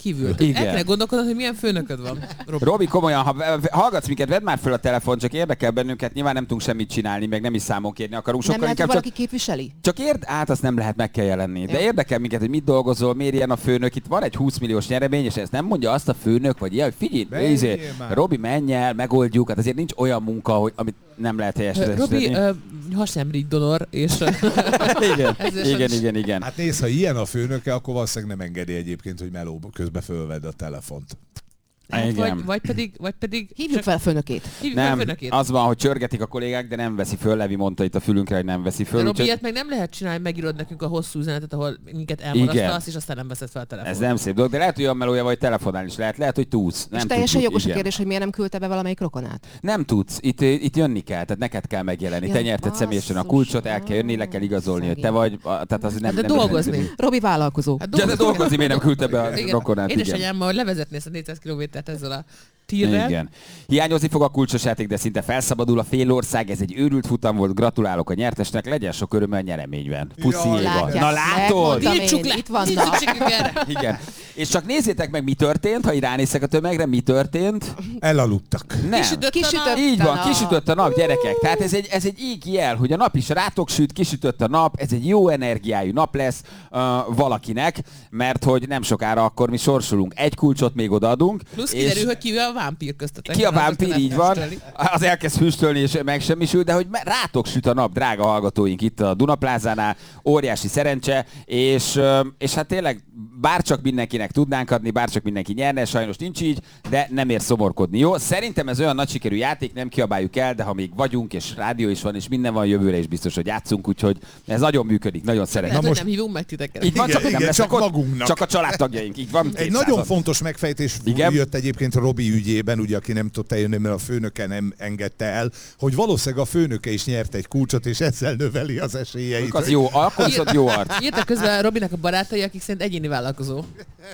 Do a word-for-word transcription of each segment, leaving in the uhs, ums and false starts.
kívül. El kell gondolkodnod, hogy milyen főnököd van. Robi, Robi komolyan, ha hallgatsz minket, vedd már föl a telefon, csak érdekel bennünket, nyilván nem tudunk semmit csinálni, meg nem is számon kérni akarunk. Nem lehet, hogy valaki csak, képviseli? Csak érd, át azt nem lehet, meg kell jelenni. De Jó. érdekel minket, hogy mit dolgozol, miért ilyen a főnök. Itt van egy húsz milliós nyeremény, és ezt nem mondja azt a főnök, vagy ilyen, figyelj, izé, Robi, menj el, megoldjuk. Hát azért nincs olyan munka, hogy, amit nem lehet helyesíteni. Robi, uh, hasemrig donor, és... igen, igen, igen, igen. Hát nézd, ha ilyen a főnöke, akkor valószínűleg nem engedi egyébként, hogy meló közben fölvedd a telefont. Hát vagy, vagy, pedig, vagy pedig... Hívjuk fel a főnökét. Hívjuk nem, fel a főnökét. Az van, hogy csörgetik a kollégák, de nem veszi föl. Levi mondta itt a fülünkre, hogy nem veszi föl. De Robi, ilyet meg nem lehet csinálni, megírod nekünk a hosszú üzenetet, ahol minket elmarasztasz, és aztán nem veszed fel a telefont. Ez nem szép dolog, de lehet, hogy olyan melója vagy telefonálni is lehet. Lehet, hogy tudsz. Nem és teljesen tudjuk, jogos igen. a kérdés, hogy miért nem küldte be valamelyik rokonát. Nem tudsz. Itt, itt jönni kell, tehát neked kell megjelenni. Ja, te nyerted személyesen a kulcsot, el kell jönni, le kell igazolni, hogy te vagy. Tehát az nem, de nem dolgozni. Robi vállalkozó. Hát dolgozni. De dolgozni, miért nem küldte be a rokonát? Én is anyám, hogy levezetni ezt a négyszáz kilométert ezzel a tírrel. Igen. Hiányozni fog a kulcsos játék, de szinte felszabadul a félország. Ez egy őrült futam volt. Gratulálok a nyertesnek, legyen sok öröm a nyereményben. Puszi Éva. Na látod? Tiltsuk le! Itt van. Igen. És csak nézzétek meg, mi történt, ha ránézek a tömegre, mi történt. Elaludtak. Nem. Kisütött, Kisütött Így van, a kisütött a nap, gyerekek. Tehát ez egy, ez egy égi jel, hogy a nap is rátok süt, kisütött a nap, ez egy jó energiájú nap lesz uh, valakinek, mert hogy nem sokára akkor mi sorsolunk. Egy kulcsot még odaadunk. Plusz kiderül, hogy ki a vámpír köztetek. Ki a vámpír, így van. Az elkezd füstölni és megsemmisül, de hogy rátok süt a nap, drága hallgatóink, itt a Dunaplázánál. Óriási szerencse, és, és hát tényleg bárcsak mindenkinek tudnánk adni, bárcsak mindenki nyerne, sajnos nincs így, de nem ér szomorkodni. Jó? Szerintem ez olyan nagy sikerű játék, nem kiabáljuk el, de ha még vagyunk, és rádió is van, és minden van, jövőre is biztos, hogy játszunk, úgyhogy ez nagyon működik, nagyon szeretem. Lehet, most... nem hívunk meg titeket. Így van, igen, csak, igen, nem csak magunknak. Csak a családtagjaink, így van. Egy nagyon fontos megfejtés igen? jött egyébként Robi ügyében, ugye, aki nem tudta jönni, mert a főnöke nem engedte el, hogy valószínűleg a főnöke is nyert egy kulcsot, és ezzel növeli az esélyeit. Az jó, akkor viszont jó arc. Írtak közben Robinak a barátai, akik szerint egyéni vállalkozó.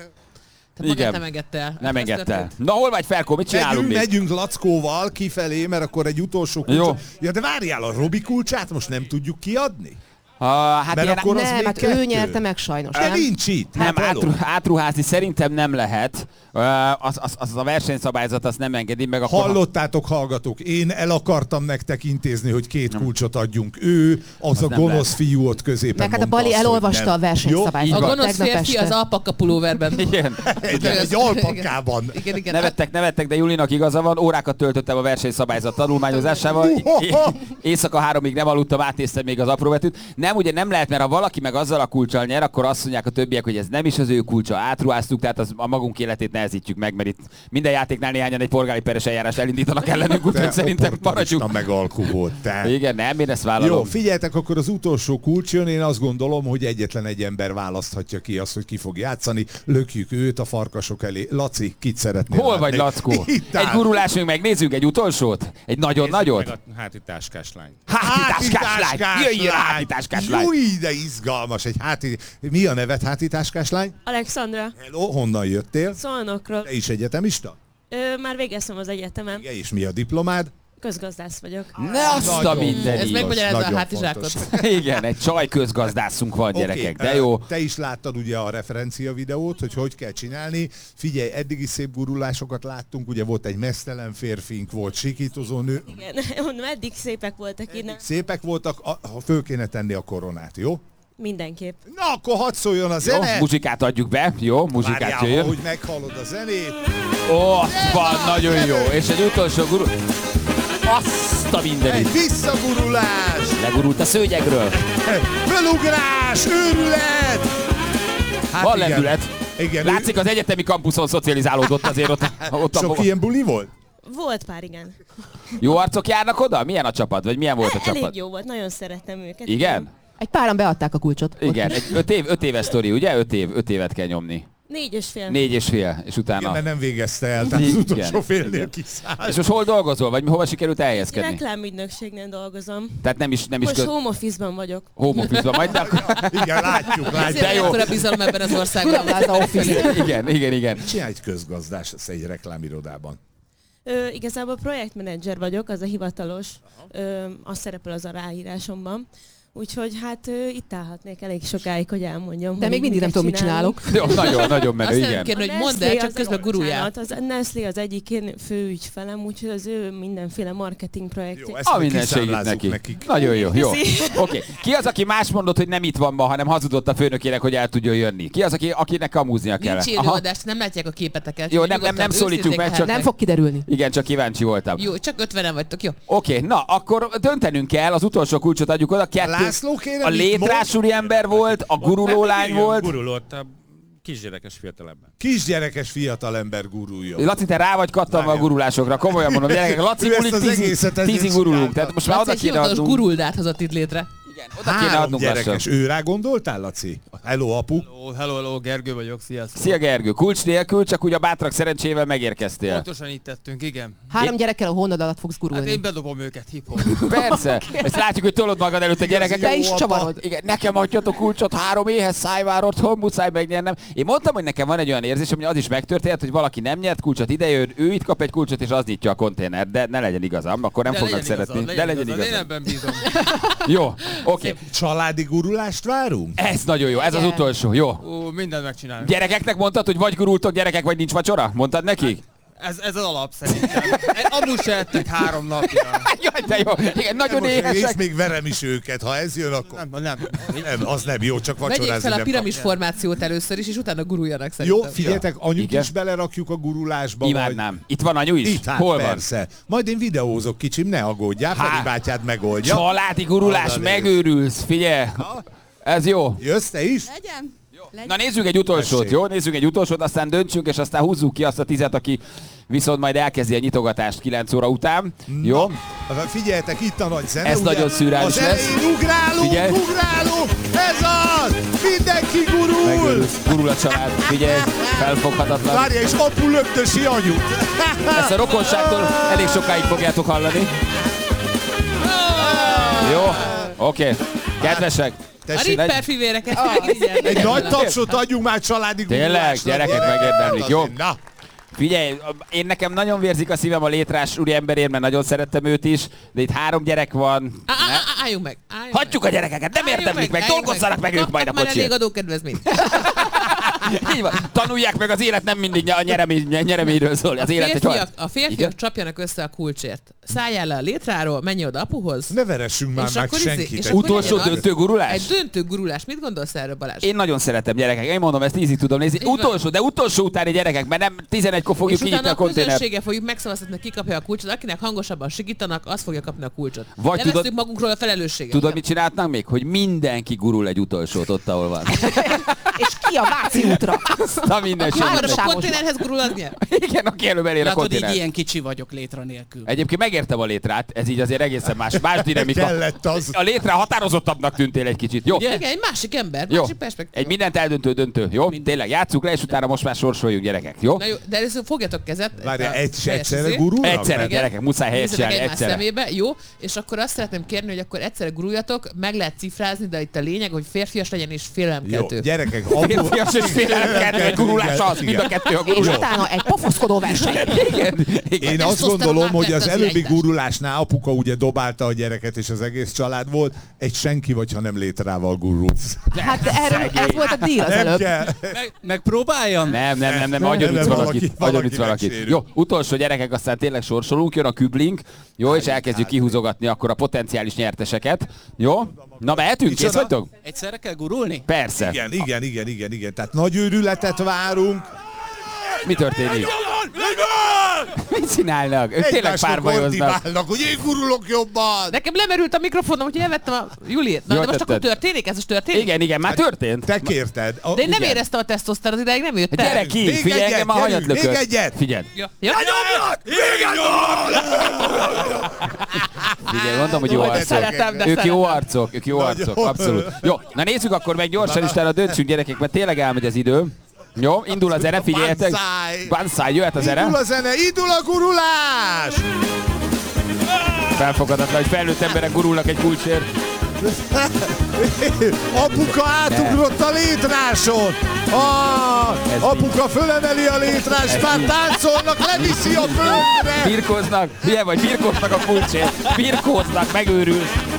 Tehát magát nem engedte el. Nem engedte el. Na hol vagy, Ferkó, mit csinálunk megyünk, megyünk Lackóval kifelé, mert akkor egy utolsó kulcsot. Ja, de várjál, a Robi kulcsát most nem tudjuk kiadni? Uh, hát mert ilyen, akkor az nem, hát ő nyerte meg sajnos, nem? nem? Nincs itt. Nem, hát átru, átruházni szerintem nem lehet. Uh, az, az, az a versenyszabályzat azt nem engedi meg. Akkor hallottátok, hallgatók, én el akartam nektek intézni, hogy két nem. kulcsot adjunk. Ő az, az a gonosz fiú ott középen meg hát a Bali azt, elolvasta a versenyszabályzatot. A gonosz férfi az alpakka pulóverben. Igen. egy, egy alpakkában. Igen, igen. Nevettek, nevettek, de Julinak igaza van. Órákat töltöttem a versenyszabályzat tanulmányozásával. Éjszaka háromig nem aludtam, átnéztem még az apróbetűt. Nem, ugye nem lehet, mert ha valaki meg azzal a kulccsal nyer, akkor azt mondják a többiek, hogy ez nem is az ő kulcsa, átruháztuk, tehát az a magunk életét nehezítjük meg, mert itt minden játéknál néhányan egy polgári peres eljárást elindítanak ellenünk, úgyhogy szerintem maradjunk. meg alkú volt, te. Igen, nem, én ezt vállalom. Jó, figyeljetek, akkor az utolsó kulcs jön, én azt gondolom, hogy egyetlen egy ember választhatja ki azt, hogy ki fog játszani. Lökjük őt a farkasok elé. Laci, kit szeretnél Hol látni? vagy, Lackó? Egy gurulás, még megnézzünk egy utolsót? Egy nagyon nagyot? A háti táskás lány. Háti táskás lány! Jöjjön a háti táskás lány! Júj, de izgalmas. Egy háti... Mi a neved, háti táskás lány? Alexandra. Hello, honnan jöttél? Szolnokról. Te is egyetemista? Ö, már végeztem az egyetemen. Igen, és mi a diplomád? Közgazdász vagyok. Ne azt a mindenit! Ez megmagyarázza a hátizsákot. Igen, egy csaj közgazdászunk van, gyerekek, okay, de jó. Te is láttad ugye a referencia videót, hogy hogy kell csinálni. Figyelj, eddigi szép gurulásokat láttunk, ugye volt egy meztelen férfink, volt sikítozó nő. Igen, eddig szépek voltak innen. Szépek voltak, ha föl kéne tenni a koronát, jó? Mindenképp. Na, akkor hadd szóljon a zene! Jó, muzsikát adjuk be, jó, muzsikát Várjál, jöjjön. ahogy meghallod a zenét. Ott van, nagyon jó. És egy utolsó guru... Azt a mindenit. Egy visszagurulás! Legurult a szőnyegről. Fölugrás, őrület! Hát van igen. lendület. Igen, Látszik, az egyetemi kampuszon szocializálódott azért ott. ott Sok a... ilyen buli volt? Volt pár, igen. Jó arcok járnak oda? Milyen a csapat? Vagy milyen volt a csapat? Elég jó volt, nagyon szerettem őket. Igen? Egy páran beadták a kulcsot. Igen, egy öt, év, öt éves sztori, ugye? Öt, év, öt évet kell nyomni. Négy és fél. Négy és fél, és utána... Igen, mert nem végezte el, tehát az utolsó félnél kiszállt. És most hol dolgozol, vagy hova sikerült elhelyezkedni? Reklámügynökségnél dolgozom. Tehát nem is... Nem is most köz... home office-ban vagyok. Home office-ban majd, de akkor... Igen, látjuk, látjuk. De jó. Akkor a bizalom ebben az országban. Igen, igen, igen. Csinálj egy közgazdás egy reklámirodában. Ö, igazából projektmenedzser vagyok, az a hivatalos, ö, az szerepel az a ráírásomban. Úgyhogy hát ö, itt állhatnék elég sokáig, hogy elmondjam. De még mindig nem tudom, mit csinálok. Jó, nagyon, nagyon menő, Azt nem igen. kérni, hogy A mondd el, Nestlé csak az- közben guruljál. bocsánat, Az Nestlé az egyik én fő ügyfelem, úgyhogy az ő mindenféle marketing projekt. Jó, ezt A meg minden segít kiszámlázzuk neki. nekik. Nagyon jó, jó. Köszi. Oké. Okay. Ki az, aki más mondott, hogy nem itt van ma, hanem hazudott a főnökének, hogy el tudjon jönni? Ki az, aki, akinek kamúznia kell? Nincs élőadást, nem látják a képeteket. Jó, nem- nem- Nyugodtan, nem szólítjuk őszintén meg, csak- lehetnek. Nem fog kiderülni. Igen, csak kíváncsi voltam. Jó, csak ötvenen vagytok, jó. Oké, okay, na, akkor döntenünk kell, az utolsó kulcsot adjuk oda. Kettő. László, kérem, A mit létrás úriember volt, a guruló lány volt. Gurulott a kisgyerekes fiatalember. Kisgyerekes fiatalember gurulja. Laci, te rá vagy kattanva a gurulásokra, komolyan mondom, gyerekek, Laci Ő ezt mulik az tízig, egészet ezért tízig gurulunk, csinálta. tehát most már oda Laci egy kéne hivatalos adnunk. guruldát hozott itt létre. Igen, oda kéne Három adnunk lassan. gyerekes. Ő rá gondoltál, Laci? Hello, apu. Hello, hello, hello, Gergő vagyok, sziasztok. Szia Gergő, kulcs nélkül, csak úgy a bátrak szerencsével megérkeztél. Pontosan itt tettünk, igen. Három Én- gyerekkel a hónad alatt fogsz Hát gurulni. én bedobom őket hip-hop. Persze, ezt látjuk, hogy tolod magad előtt a gyerekeket. Te is Jó, csavarod. Igen, nekem adjatok kulcsot, három éhes szájvár otthon, muszáj megnyernem. Én mondtam, hogy nekem van egy olyan érzés, hogy az is megtörténhet, hogy valaki nem nyert kulcsot, idejön, ő itt kap egy kulcsot, és az nyitja a konténert, de ne legyen igazam, akkor nem De fognak legyen szeretni. igazad, De legyen igazad. Én igazam. ebben bízom. Jó, oké. Családi gurulást várunk? Ez nagyon jó, ez az Igen. utolsó, jó. Ó, mindent megcsinálunk. Gyerekeknek mondtad, hogy vagy gurultok gyerekek, vagy nincs vacsora? Mondtad nekik? Ez, ez az alap szerintem. Amúgy se ettek három napja. Jaj, de jó. Igen, nagyon Most és éhesek. még verem is őket, ha ez jön, akkor... Nem, nem. Nem, az nem jó, csak Vegyék vacsorázni fel a nem piramis kap. formációt először is, és utána guruljanak Jó, szerintem. figyeljetek, anyut Igen. is belerakjuk a gurulásba. Imádnám. Itt van anyu is? Itt, hát Hol van? persze. Majd én videózok, kicsim, ne aggódjál, Há. Feri bátyád megoldja. Családi gurulás, Oda néz. megőrülsz, figyelj. Ez jó. Jössz te is? Legyen? Na nézzük egy utolsót, Tessék. jó? Nézzük egy utolsót, aztán döntsünk, és aztán húzzuk ki azt a tizet, aki viszont majd elkezdi a nyitogatást kilenc óra után. Jó? Na, figyeljetek, itt a nagy zene. Ez ugye? nagyon szürreális Az lesz. elején ugrálunk, Figyelj. ugrálunk, ez az! Mindenki gurul! Megőrülsz, gurul a család, figyelj, felfoghatatlan. Várja, és apu löktösi anyut. Ezt a rokonságtól elég sokáig fogjátok hallani. Jó? Oké. Kedvesek. A Tessék, Ripper fivéreket. egy nagy tapsot adjunk már családi Tényleg, gurulásnak. gyerekek megérdemlik, jó? Na, Figyelj, én nekem nagyon vérzik a szívem a létrás úriemberért, mert nagyon szerettem őt is, de itt három gyerek van. Á, á, á, Álljunk meg. álljunk Hagyjuk a gyerekeket, nem Álljunk érdemlik meg, álljunk dolgozzanak meg ők majd a Kapnak már elég kocsiért. adókedvezményt. Így van. Tanulják meg, az élet nem mindig a nyeremény, nyereményről szól. Az élet egy Férfiak, hal. a férfiak Igen? csapjanak össze a kulcsért. Szálljál le a létráról, menj oda apuhoz. ne veressünk már És meg akkor izé- senkit. és akkor Utolsó legyen az- döntő gurulás? Egy döntő gurulás. Mit gondolsz erről, Balázs? Én nagyon szeretem gyerekek, én mondom, ezt ízig tudom nézni. Így van. Utolsó, de utolsó utáni gyerekek, mert nem tizenegykor fogjuk és utána kinyitni a a konténert. közönsége fogjuk megszavaztatni, hogy ki kapja a kulcsot. Akinek hangosabban sikítanak, az fogja kapni a kulcsot. Vagy Levesszük tudod- magunkról a felelősséget. Tudod, mit csinálhatnánk még? Hogy mindenki gurul egy utolsót ott, ahol van. És ki a Váci útra? Na minden Ki hamarabb a Sávos. konténerhez gurul, az nyer. Igen, aki előbb elér a Látod, így konténert. ilyen kicsi vagyok létra nélkül. Egyébként megértem a létrát, ez így azért egészen más, más dinamika. Kellett az. A létre határozottabbnak tűntél egy kicsit. Jó, Igen, egy másik ember, jó. másik perspektíva. Egy mindent eldöntő döntő, jó? Tényleg, játsszuk le, és utána most már sorsoljunk, gyerekek, jó? Na jó, de először fogjatok kezet. Várja, A egy, teljes egyszerre izé. gurulnak? Egyszerre, Igen. gyerekek, muszáj helyet Nézzetek csinálni, egymás egyszerre. szemébe, jó? És akkor azt szeretném kérni, hogy akkor egyszerre guruljatok, meg lehet cifrázni, de itt a lényeg, hogy férfias legyen és Jó, félelemkeltő. gyerekek, apu... Férfias és félelemkeltő, egy gurulás az, mind a kettő a És gurulás. utána egy pofoszkodó verseny. Igen, igen. Én azt Testoszteron gondolom, hogy átvette az az előbbi irányítást. gurulásnál apuka ugye dobálta a gyereket, és az egész család volt. Egy senki vagy, ha nem létrával gurulsz. Hát de erről, ez volt a díl az Nem előbb. kell. Meg, megpróbáljam? Nem, nem, nem, nem, Nem, agyonütsz nem, valakit, valaki- agyonütsz valaki valakit. megsérül. Jó, utolsó gyerekek, aztán tényleg sorsolunk, jön a küblink, jó, és elkezdjük kihúzogatni akkor a potenciális nyerteseket. Jó? Na mehetünk, kész Micsoda? vagytok? Egyszerre kell gurulni? Persze. Igen, igen, igen, igen, igen. Tehát nagy őrületet várunk. Mi történik? Mit csinálnak? Ők tényleg Egymásnak párbajoznak. ordibálnak, hogy én gurulok jobban. Nekem lemerült a mikrofonom, úgyhogy elvettem a Juliét. Na, Jól de most tetted. akkor történik? Ez most történik? Igen, igen, már történt. Te kérted. A, De én nem igen. éreztem a tesztoszterot, idáig nem jött el. Gyere ki, Még figyelj, egyet, engem a hanyat gyerünk, még lökött. egyet. Figyeld. Ja. Ja. Figyelj, mondom, hogy jó Nagy arcok. szeretem, de Ők jó szeretem. arcok, ők jó Nagyon. arcok, abszolút. Jó, na nézzük akkor meg gyorsan, és utána döntsünk gyerekek, mert tényleg elmegy az idő. Jó, indul a zene, figyeljetek. Banzai. Banzai, jöhet a zene. Indul a zene, indul a gurulás! Felfogadatlan, hogy felnőtt emberek gurulnak egy kulcsért. Apuka átugrott a létráson! Ah, Ez apuka fölemeli a létrást, már táncolnak, leviszi a földre! Birkóznak, milyen vagy, birkóznak a kulcsért. Birkóznak, megőrül.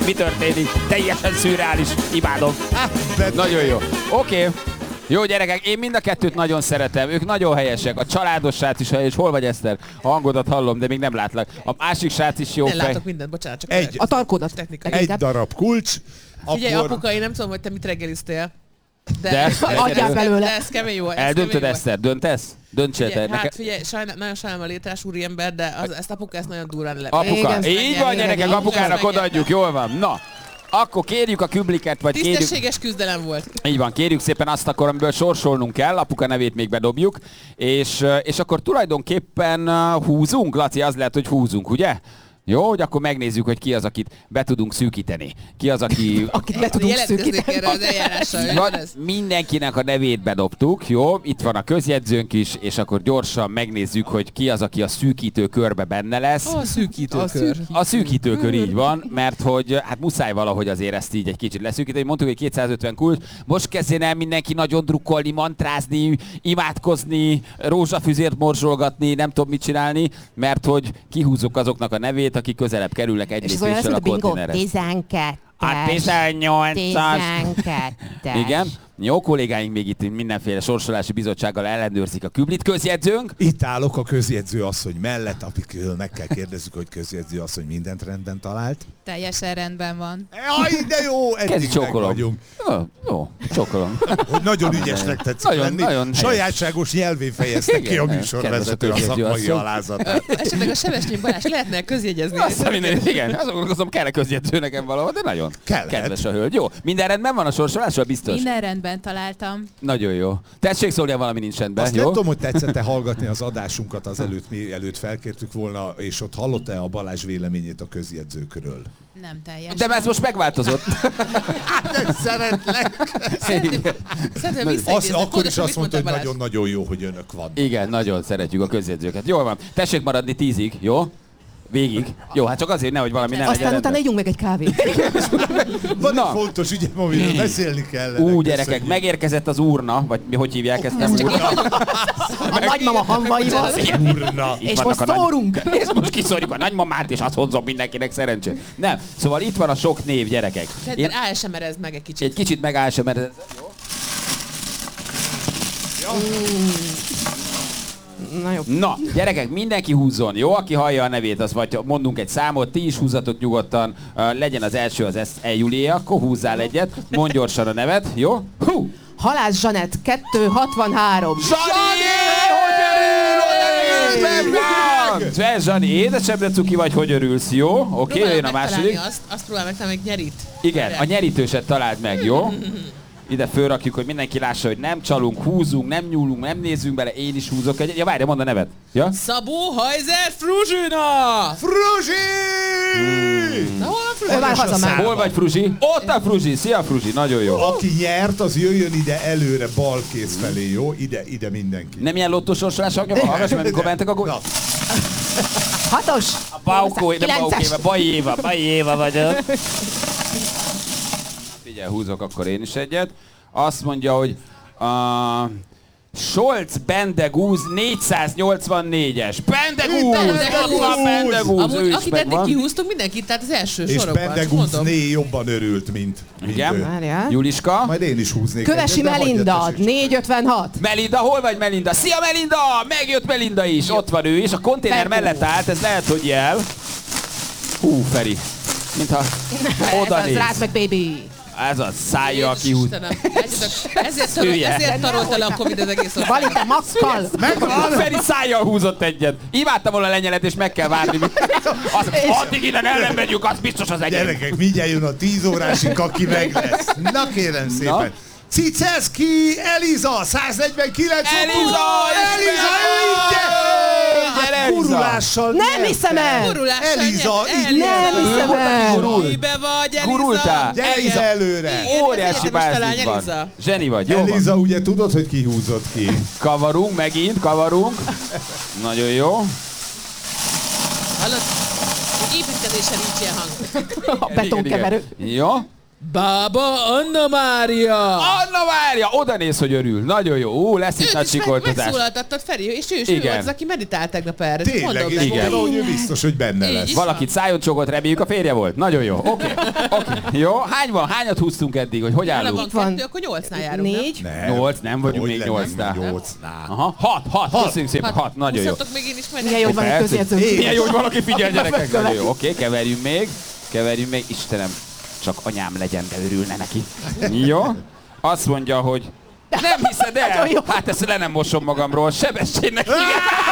mi történik. Teljesen szürreális. Imádom. Nagyon jó. Oké. Okay. Jó gyerekek, én mind a kettőt nagyon szeretem, ők nagyon helyesek, a családos srác is helyes, hol vagy Eszter? A hangodat hallom, de még nem látlak. A másik srác is jó nem fej. látok mindent, bocsánat, csak egy, A tarkódat. technikai. egy darab kulcs. Figyelj, akkor... apuka, én nem tudom, hogy te mit reggeliztél. De, De? Adjál belőle. De ez kemény jó. ez Eldöntöd kemény jó. Eszter, döntesz? Döntsél te. Figyelj, Neke... hát figyelj, sajnál, nagyon sajnálom a létrás úriember, de az, ezt apuka ezt nagyon durván le. Apuka, Igen, így van igen, gyerekek, igen. apukának odaadjuk, jól van. Na, akkor kérjük a kübliket, vagy kérjük... Tisztességes küzdelem volt. Így van, kérjük szépen azt akkor, amiből sorsolnunk kell, apuka nevét még bedobjuk, és, és akkor tulajdonképpen húzunk, Laci, az lehet, hogy húzunk, ugye? Jó, hogy akkor megnézzük, hogy ki az, akit be tudunk szűkíteni. Ki az, aki... Akit be tudunk Jelentkezzék szűkíteni. erre az eljárással. Van, Van ez? mindenkinek a nevét bedobtuk, jó? Itt van a közjegyzőnk is, és akkor gyorsan megnézzük, hogy ki az, aki a szűkítő körbe benne lesz. A szűkítőkör. A szűkítőkör így van, mert hogy hát muszáj valahogy azért ezt így egy kicsit leszűkíteni. Mondtuk, hogy kétszázötven kulcs. Most kezdjen el mindenki nagyon drukkolni, mantrázni, imádkozni, rózsafüzért morzsolgatni, nem tudom mit csinálni, mert hogy kihúzzuk azoknak a nevét, akik közelebb kerülnek egy És az olyan lesz, lépéssel a hogy a bingo. konténerhez. tizenkettes. A tizennyolcas. tizenkettes. Igen. Jó kollégáink még itt mindenféle sorsolási bizottsággal ellenőrzik a küblit. Közjegyzőnk. Itt állok a közjegyző asszony mellett, akikről meg kell kérdezzük, hogy közjegyző asszony mindent rendben talált. Teljesen rendben van. Jaj, de jó, Kezdj eddig meg csókolom. vagyunk. Jó, jó, csókolom. Hogy nagyon ügyesnek tetszik Nagyon- lenni. nagyon helyes. Sajátságos nyelvén fejezte ki a Igen, műsorvezető a kedves a szakmai közjegyző asszony. alázatát. Esetleg a Sebesnyi Balázs lehetne közjegyezni. Azt a minden, igen, azon gondolkozom, kell-e közjegyző nekem valahol, de nagyon Kellett. kedves a hölgy. Jó, minden rendben van a sorsolással, biztos? Minden rendben találtam. Nagyon jó. Tessék szólni, ha valami nincs rendben, Azt jó? nem tudom, hogy tetszett-e hallgatni az adásunkat az előtt, mi előtt felkértük volna, és ott hallotta-e a Balázs véleményét a közjegyzőkről? Nem teljesen. De ez most megváltozott. Hát, szeretlek! Szerintem Azt, visszaidéznek. akkor is Pontosan azt mit mondta, hogy Balázs? nagyon-nagyon jó, hogy önök van. Igen, nagyon szeretjük a közjegyzőket. Jól van. Tessék maradni tízig, jó? Végig. Jó, hát csak azért nehogy valami nem legyen Aztán utána rendben. ígyunk meg egy kávét. Van Na. egy fontos ügyem, amiről beszélni kellene. Ú, gyerekek, Köszönjük. megérkezett az úrna, vagy mi, hogy hívják ezt? Nem úrna. A nagymama hamvaival. Urna. Itt És vannak most a nagy- szórunk. És most kiszórjuk a nagymamát, és azt hozzon mindenkinek szerencsét. Nem, szóval itt van a sok név, gyerekek. Én Én á es em erezd meg egy kicsit. egy kicsit megáll sem, mert ez... Na jó. Na, gyerekek, mindenki húzzon, jó? Aki hallja a nevét, az vagy mondunk egy számot, ti is húzzatok nyugodtan, uh, legyen az első az E. Julia, akkor húzzál egyet, mondj gyorsan a nevet, jó? Hú! Halász Zsanett, kettő hatvanhárom. Zsani! Hogy örül? Hogy örül? Meg! Zsani, édesebbre cuki vagy, hogy örülsz, jó? Oké, Próbálj jön a megtalálni második. Azt, azt próbál megtalálni, hogy nyerit. Igen, a nyerítőset találd meg, jó? Ide fölrakjuk, hogy mindenki lássa, hogy nem csalunk, húzunk, nem nyúlunk, nem nézzünk bele, én is húzok egyet. Ja, várj, mondd a nevet. Ja? Szabó Hajzer Fruzsina! Fruzsi! Na hol van Fruzsina? Ő már hazament. Hol vagy, Fruzsi? Ott a Fruzsi, szia Fruzsi, nagyon jó. Aki nyert, az jöjjön ide előre, bal kéz felé, jó? Ide, ide mindenki. Nem ilyen lottósorsolás, hallgass meg, mikor mentek a gól. Na, Hatos. A Baukó, nem Kilences. Baukó Éva, Baj Éva, Baj Éva vagyok. Figyelj, húzok akkor én is egyet. Azt mondja, hogy uh, Scholz Bendegúz négyszáznyolcvannégyes. Bendegúz! Bendegúz! Ott van Bendegúz! Ő Amúgy, is akit eddig megvan. kihúztunk, mindenkit, tehát az első és sorokban. csak mondom. Bendegúzné jobban örült, mint, mint Igen. ő. Várjál. Juliska. Majd én is húznék. Kövesi egyet, de hagyja, Melinda, tessék. négy ötvenhat. Melinda, hol vagy Melinda? Szia Melinda! Megjött Melinda is, ott van ő is. A konténer Ferdinand. mellett állt, ez lehet, hogy jel. Hú, Feri. Mintha oda Ez az néz. ráz meg, baby. Ez a szája, aki húz. Istenem, látjátok, ezért, tarol, Hülye. ezért tarolta le a Covid az egész országot. Bali, te makkal. Megvan! Feri szájjal húzott egyet. Imádtam volna a lenyelet, és meg kell várni. Az, addig innen ellen megyünk, az biztos az egyet. Gyerekek, mindjárt jön a tíz órásig, aki meg lesz. Na kérem szépen. Na. Ciceszki Eliza, száznegyvenkilenc. Eliza! Eliza, Gyere, Eliza! Eliza! Gurulással Nem nyerte. hiszem el. Gurulással Eliza, nyert. így Nem hiszem el. Gurul. Mibe vagy, Eliza? Gurultál. Gyere ide előre. Igen, Óriási ezért most talán bázisban. Eliza. Zseni vagy, jó van. Eliza, ugye tudod, hogy ki húzott ki? Kavarunk, megint, kavarunk. Nagyon jó. Hallod? Hogy építkezésen nincs ilyen hang. A betonkeverő. Jó. Bába Anna Mária! Anna Mária! Oda néz, hogy örül. Nagyon jó. Ú, lesz itt Őt nagy is meg, sikoltozás. megszólaltattad, Feri, és ő is ő Igen. volt az, aki meditált tegnap erre. Csak Tényleg, mondom és neki. Igen. mondom, hogy ő biztos, hogy benne Így lesz. is. Valakit szájon csokott, reméljük a férje volt. Nagyon jó. Oké. Okay. Okay. Jó. Hány van? Hányat húztunk eddig? Hogy hogy Nálam állunk? van Itt van. kettő, akkor nyolcnál járunk, Négy. Nem. Nyolc, nem vagyunk Hogy még lenne nyolcnál. Nyolcnál. Aha. Hat, hat. Köszönjük szépen. nem? Hat. Nagyon jó. Húzzatok még én is meg. Milyen jó, hogy van egy Persze. közjegyzőnk. Milyen jó, hogy valaki figyel, gyerekek. Nagyon jó. Oké, okay, keverjünk még. Keverjünk még. Istenem, csak anyám legyen, de örülne neki. Jó. Azt mondja, hogy nem hiszed el? Hát ezt le nem mosom magamról. Sebestyénnek hívják.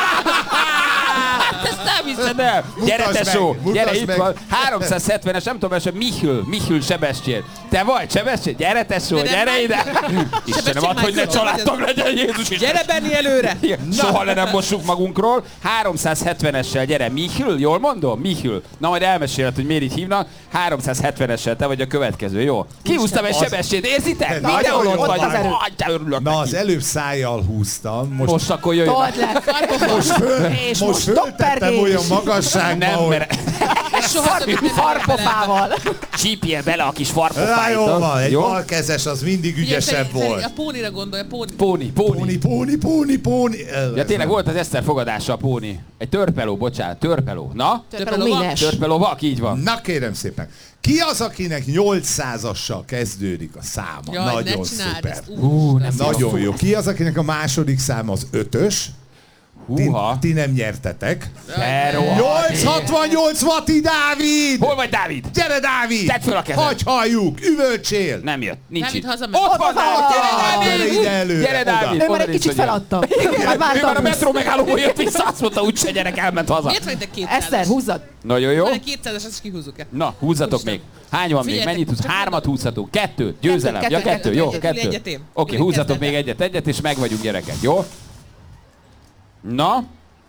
Hát ezt nem hiszed el. Gyere, Mutasd tesó. meg, Gyere, mutasd itt meg. van. háromszázhetvenes, nem tudom, ez Michül. Michül Sebestyén. Te vagy Sebestyén? Gyere, tesó, De nem gyere vagy. ide. Istenem, add, hogy ne Michael. családtag legyen, Jézus Isten. Gyere Benni előre! Igen, soha le nem mossuk magunkról. háromszázhetvenessel, gyere, Michül, jól mondom? Michül. Na majd elmeséled, hogy miért így hívnak. háromszázhetvenessel, te vagy a következő, jó? Kihúztam egy Az- Sebestyént, érzitek? De Mindenhol nagyon ott jó, vagy. ott az erő. Aj, örülök Na, neki. az előbb szájjal húztam, most, Most akkor jöjjön. Told le. most, föl, És most most föltettem doppergés. olyan magasságba, Nem, hogy... mert És soha többet nem Farpofával. csípjél bele a kis Rá, farpofáit. jó van, egy Jó? balkezes az mindig ügyesebb volt. A pónira gondolj, a póni. Póni, póni. Póni, póni, póni, póni. Ja tényleg volt az Eszter fogadása a póni. Egy törpeló, bocsánat, törpeló. Na? Törpeló mínes. Törpeló vak, így van. Na kérem szépen. Ki az, akinek nyolcszázassal kezdődik a száma? Jaj, ne Nagyon csináld szuper. ezt. Hú, nem Nagyon jó. Ki az, akinek a második szám az ötös? Ti, Húha. ti nem nyertetek. Erről. nyolcszázhatvannyolc Vati Dávid! Hol vagy Dávid? Gyere, Dávid! Tedd föl a kezed. Hagy halljuk! Üvöltsél! Nem jött, nincs Dávid, itt. hazamegy. Ott van Dávid! Ah, Gyere gyere Dávid! ide előre, Gyere oda. Dávid! Ő már Oda egy néz, kicsit hogy jön. feladta. Már Ő már a vártam. metró megállóból jött vissza, azt mondta, úgy se gyerek, elment haza. Miért vagytok kétszázas? Eszter, húzzad. Nagyon jó. Van egy kétszázas, azt is kihúzzuk-e? Na, húzzatok még. Hány van még? Figyeljetek, Mennyit húz? csak Hármat mondom. húzhatunk. Kettő. Győzelem. Kettő, Ja, kettő, kettő. Jó, egyet, kettő. egyet én. Oké, Én húzzatok kezdem. még egyet, egyet, és meg vagyunk gyerekek. Jó? Na,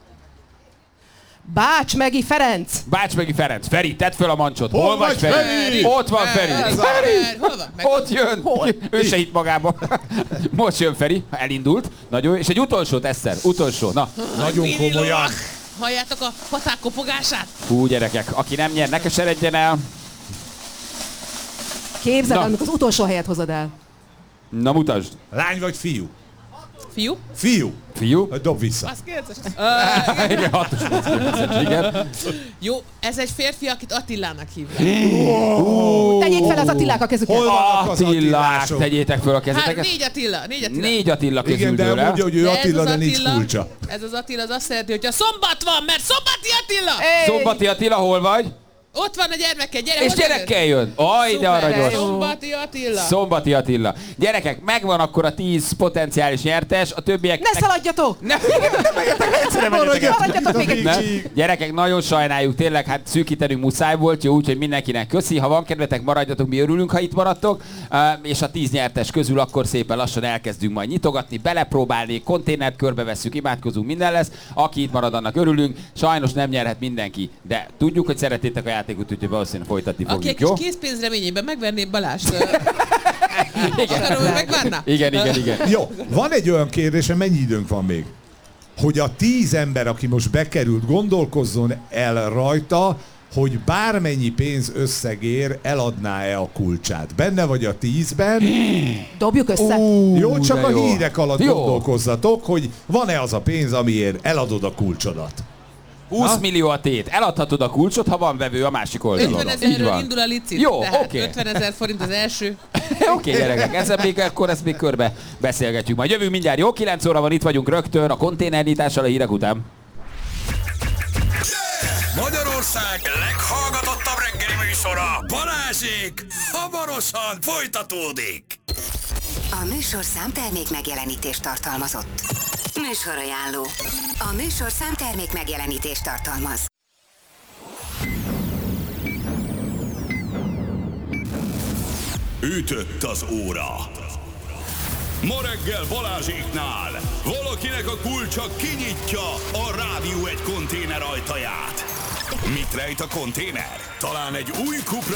Bács Megi Ferenc. Bács-Megi Ferenc. Feri, tedd föl a mancsot. Hol, Hol vagy vagy, Feri? Feri? Ott van Feri. Ez a- Feri! Hol van? Meg- Ott jön. Ő se hitt magába. Most jön Feri. Elindult. Nagyon jó. És egy utolsót, Eszter. Utolsó. Na. Nagyon komolyan. Halljátok a paták kopogását? Hú, gyerekek. Aki nem nyer, ne keseredjen el. Képzeld, Na. amikor az utolsó helyet hozod el. Na, mutasd. Lány vagy fiú? Fiú? Fiú. Fiú. Dob vissza. Azt kérdezes. Igen, hatos huszonkilences, igen. Jó, ez egy férfi, akit Attilának hívnak. Tegyék fel az Attilák a kezüket. Hol vannak az Attillák, Attilások? tegyétek föl a Hát kezeteket. négy Attila, négy Attila. Négy Attila Igen, közül de dől el. mondja, hogy ő De ez Attila, az de nincs Attila- kulcsa. Ez az Attila, az azt jelenti, hogyha szombat van, mert szombati Attila! Szombati Attila, hol vagy? Ott van a gyermeke, gyere És hozzá gyerekkel jön. Aj, de Szuper, aranyos. Szombati Attila. Szombati Attila. Gyerekek, megvan akkor a tíz potenciális nyertes, a többiek... Ne szaladjatok! Nem, nem menjetek, egyszerűen menjetek. Maradjatok még egy Nem? Gyerekek, nagyon sajnáljuk, tényleg, hát szűkítenünk muszáj volt, jó, úgyhogy mindenkinek köszi. Ha van kedvetek, maradjatok, mi örülünk, ha itt maradtok. Uh, és a tíz nyertes közül akkor szépen lassan elkezdünk majd nyitogatni, belepróbálni, konténert körbevesszük, imádkozunk, minden lesz. Aki itt marad, annak örülünk. Sajnos nem nyerhet mindenki, de tudjuk, hogy szeretétek a játékot, úgyhogy valószínűleg folytatni Aki fogjuk, egy jó? kis készpénz reményében megvenné Balást. Igen. Akarom, hogy megvárná? Igen, igen, igen. Jó, van egy olyan kérdésem, mennyi időnk van még? Hogy a tíz ember, aki most bekerült, gondolkozzon el rajta, hogy bármennyi pénz összegér, eladná-e a kulcsát. Benne vagy a tízben. Dobjuk össze. Jó, csak de a jó. hírek alatt Jó. gondolkozzatok, hogy van-e az a pénz, amiért eladod a kulcsodat. húsz millió a tét. Eladhatod a kulcsot, ha van vevő a másik oldalon. ötven Így ezerről van. indul a licit. Jó, tehát oké. ötven ezer forint az első. Oké, okay, gyerekek, ezzel még, akkor ezt még körbe beszélgetjük. Majd jövünk mindjárt, jó? kilenc óra van, itt vagyunk rögtön a konténernyitással a hírek után. Magyarország leghallgatottabb reggeli műsora, Balázsék, hamarosan folytatódik. A műsorszám termék megjelenítést tartalmazott. Műsorajánló. A műsorszám termék megjelenítést tartalmaz. Ütött az óra. Ma reggel Balázséknál valakinek a kulcsa kinyitja a Rádió egy konténer ajtaját. Mit rejt a konténer? Talán egy új Cupra